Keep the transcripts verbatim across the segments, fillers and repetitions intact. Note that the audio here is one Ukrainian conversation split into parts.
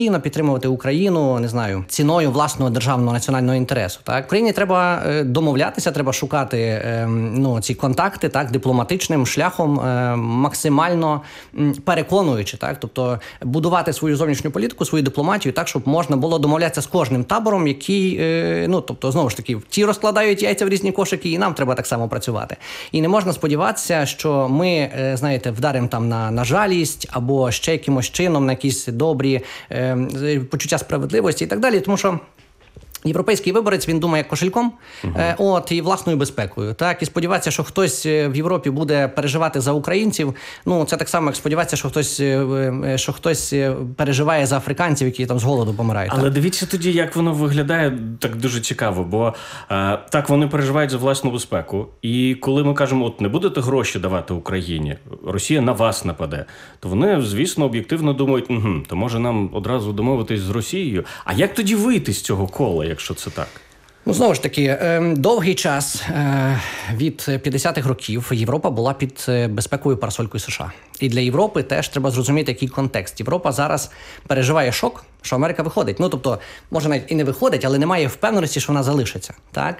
підтримувати Україну, не знаю, ціною власного державного національного інтересу. Так, Україні треба домовлятися, треба шукати ну, ці контакти, так, дипломатичним шляхом, максимально переконуючи, так, тобто будувати свою зовнішню політику, свою дипломатію, так, щоб можна було домовлятися з кожним табором, який, ну, тобто, знову ж таки, ті розкладають яйця в різні кошики, і нам треба так само працювати. І не можна сподіватися, що ми, знаєте, вдаримо там на, на жалість або ще якимось чином на якісь добрі почуття справедливості і так далі, тому що європейський виборець, він думає кошельком, uh-huh. е, от, і власною безпекою. Так? І сподіватися, що хтось в Європі буде переживати за українців, ну, це так само, як сподіватися, що хтось, що хтось переживає за африканців, які там з голоду помирають. Але так? дивіться тоді, як воно виглядає, так дуже цікаво, бо е, так, вони переживають за власну безпеку, і коли ми кажемо, от не будете гроші давати Україні, Росія на вас нападе, то вони, звісно, об'єктивно думають, угу, то може нам одразу домовитись з Росією. А як тоді вийти з цього кола, якщо це так? Ну, знову ж таки, довгий час, від п'ятдесятих років, Європа була під безпековою парасолькою США. І для Європи теж треба зрозуміти, який контекст. Європа зараз переживає шок, що Америка виходить. Ну, тобто, може навіть і не виходить, але немає впевненості, що вона залишиться. Так?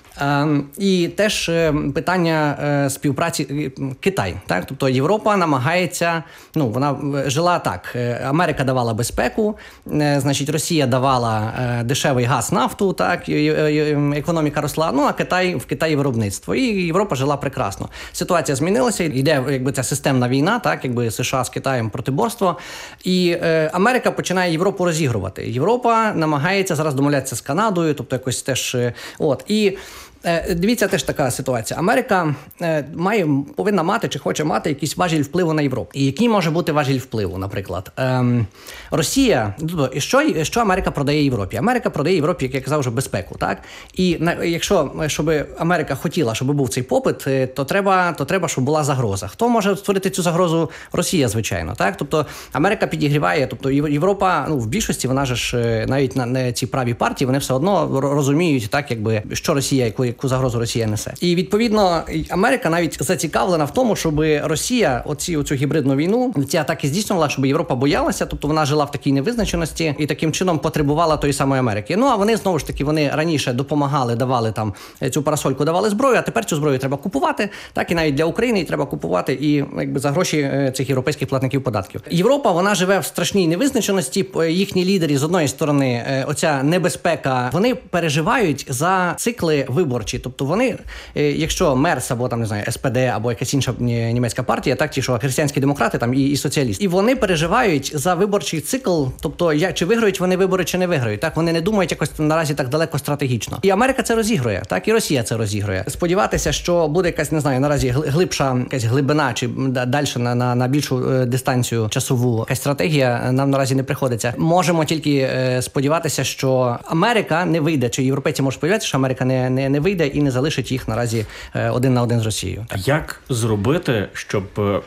Е, і теж питання е, співпраці Китай. Так? Тобто Європа намагається, ну, вона жила так. Америка давала безпеку, е, значить Росія давала е, дешевий газ, нафту, так? І, е, економіка росла, ну а Китай, в Китаї виробництво. І Європа жила прекрасно. Ситуація змінилася, йде якби ця системна війна, так? Якби США з Китаєм протиборство. І е, Америка починає Європу розігрувати. Європа намагається зараз домовлятися з Канадою, тобто якось теж, е, от. І дивіться, теж така ситуація. Америка е, має, повинна мати чи хоче мати якийсь важіль впливу на Європу. І який може бути важіль впливу, наприклад? Ем, Росія, і що, що Америка продає Європі? Америка продає Європі, як я казав, вже безпеку, так? І на, якщо, щоб Америка хотіла, щоб був цей попит, то треба, то треба, щоб була загроза. Хто може створити цю загрозу? Росія, звичайно, так? Тобто Америка підігріває, тобто Європа, ну, в більшості, вона ж навіть на, на ці праві партії, вони все одно розуміють, так, якби, що Росія, яку яку загрозу Росія несе. І, відповідно, Америка навіть зацікавлена в тому, щоб Росія оці, оцю гібридну війну, ці атаки здійснювала, щоб Європа боялася, тобто вона жила в такій невизначеності і таким чином потребувала тої самої Америки. Ну, а вони, знову ж таки, вони раніше допомагали, давали там цю парасольку, давали зброю, а тепер цю зброю треба купувати, так і навіть для України треба купувати і, якби, за гроші цих європейських платників податків. Європа, вона живе в страшній невизначеності, їхні лідери, з одної сторони, оця небезпека, вони переживають за цикли виборів. Тобто вони, якщо Мерс або там, не знаю, ес пе де або якась інша німецька партія, так, ті, що християнські демократи там і, і соціалісти, і вони переживають за виборчий цикл, тобто як, чи виграють вони вибори, чи не виграють, так, вони не думають якось наразі так далеко стратегічно. І Америка це розігрує, так, і Росія це розігрує. Сподіватися, що буде якась, не знаю, наразі глибша якась глибина, чи далі на, на, на більшу дистанцію часову якась стратегія нам наразі не приходиться. Можемо тільки сподіватися, що Америка не вийде, чи європейці можуть сподіватися, що Америка не, не, не вийде і не залишить їх наразі один на один з Росією. Як зробити, щоб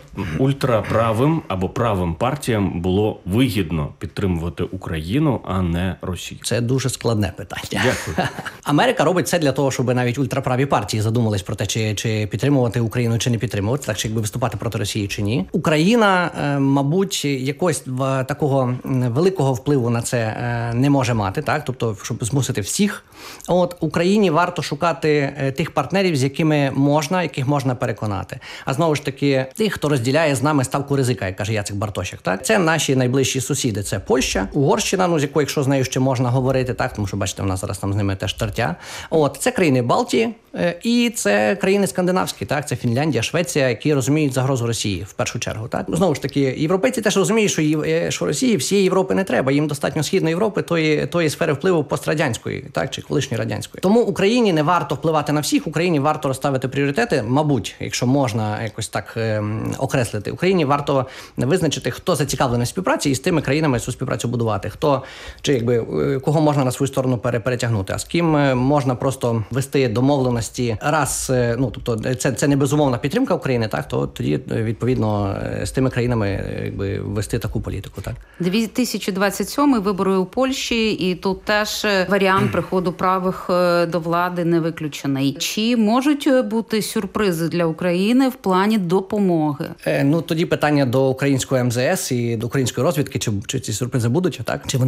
ультраправим або правим партіям було вигідно підтримувати Україну, а не Росію? Це дуже складне питання. Дякую. Америка робить це для того, щоб навіть ультраправі партії задумались про те, чи, чи підтримувати Україну, чи не підтримувати, так, чи якби виступати проти Росії, чи ні. Україна, мабуть, якогось такого великого впливу на це не може мати, так, тобто, щоб змусити всіх. От Україні варто шукати тих партнерів, з якими можна, яких можна переконати. А знову ж таки, тих, хто розділяє з нами ставку ризика, як каже Яцек Бартощак. Так? Це наші найближчі сусіди. Це Польща, Угорщина, ну, з якою, якщо з нею ще можна говорити, так, тому що, бачите, у нас зараз там з ними теж тертя. От, це країни Балтії і це країни скандинавські, так, це Фінляндія, Швеція, які розуміють загрозу Росії в першу чергу. Так? Знову ж таки, європейці теж розуміють, що, що Росії всієї Європи не треба. Їм достатньо Східної Європи, тої, тої сфери впливу пострадянської, так, чи колишньої радянської. Тому Україні не варто впливати на всіх, Україні варто розставити пріоритети, мабуть, якщо можна якось так е, окреслити. Україні варто визначити, хто зацікавлений в співпраці і з тими країнами цю співпрацю будувати. Хто, чи якби, кого можна на свою сторону пере, перетягнути, а з ким можна просто вести домовленості раз, ну, тобто це, це не безумовна підтримка України, так, то тоді, відповідно, з тими країнами якби вести таку політику, так. дві тисячі двадцять сьомий вибори у Польщі, і тут теж варіант приходу правих до влади не виключений. Чи можуть бути сюрпризи для України в плані допомоги? Е, ну, тоді питання до українського ем зе ес і до української розвідки, чи, чи ці сюрпризи будуть, так? Чи вони